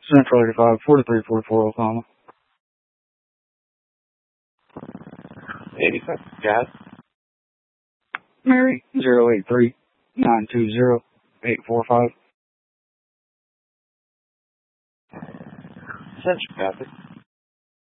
Central 85, 4344 Oklahoma. 85, gas. Mary, 083 920 845. Central, copy.